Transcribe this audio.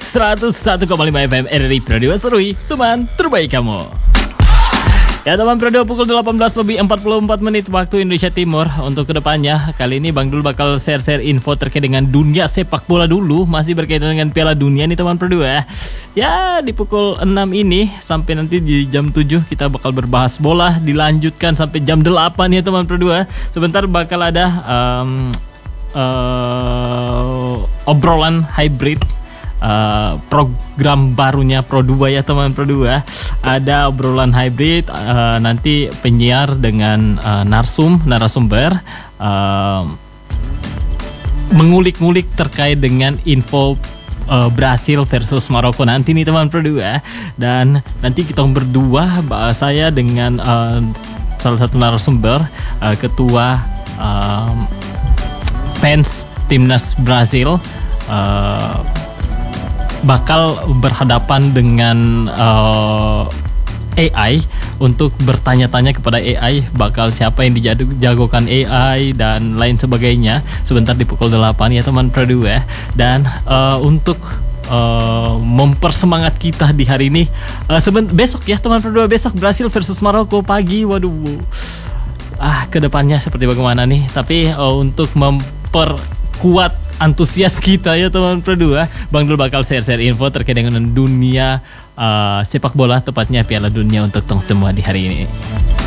101,5 FM RRI Radio Serui, teman terbaik kamu. Ya teman Pro, pukul 18:44 waktu Indonesia Timur. Untuk kedepannya, kali ini Bang Dul bakal share-share info terkait dengan dunia sepak bola dulu. Masih berkaitan dengan Piala Dunia nih teman Pro ya. Ya di pukul 6 ini sampai nanti di jam 7 kita bakal berbahas bola. Dilanjutkan sampai jam 8 ya teman Pro. Sebentar bakal ada obrolan hybrid, program barunya Pro 2 ya teman Pro 2. Ada obrolan hybrid, nanti penyiar dengan narasumber mengulik-ngulik terkait dengan info Brasil versus Maroko nanti nih teman Pro 2. Dan nanti kita berdua, saya dengan salah satu narasumber, ketua fans timnas Brasil, bakal berhadapan dengan AI untuk bertanya-tanya kepada AI, bakal siapa yang dijagokan AI dan lain sebagainya. Sebentar di pukul 8 ya teman Pro 2. Dan untuk mempersemangat kita di hari ini, besok ya teman Pro 2, besok Brasil versus Maroko pagi. Waduh, kedepannya seperti bagaimana nih. Tapi untuk memperkuat antusias kita ya teman Pro 2, Bang Dul bakal share-share info terkait dengan dunia sepak bola, tepatnya Piala Dunia untuk tong semua di hari ini.